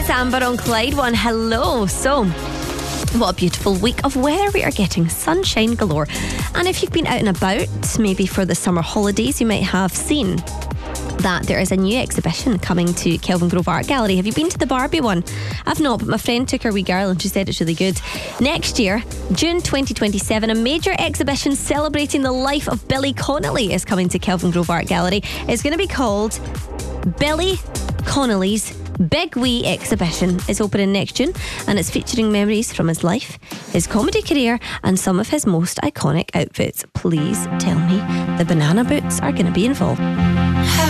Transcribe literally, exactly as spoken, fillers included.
It's Amber on Clyde One. Hello. So, what a beautiful week of weather we are getting. Sunshine galore. And if you've been out and about, maybe for the summer holidays, you might have seen that there is a new exhibition coming to Kelvingrove Art Gallery. Have you been to the Barbie one? I've not, but my friend took her wee girl and she said it's really good. Next year, June twenty twenty-seven, a major exhibition celebrating the life of Billy Connolly is coming to Kelvingrove Art Gallery. It's going to be called Billy Connolly's Big Wee Exhibition. Is opening next June and it's featuring memories from his life, his comedy career and some of his most iconic outfits. Please tell me the banana boots are going to be involved.